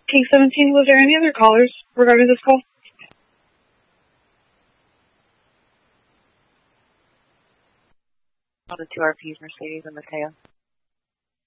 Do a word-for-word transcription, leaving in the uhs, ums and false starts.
King seventeen, was there any other callers regarding this call? On the two R Ps, Mercedes and Mateo.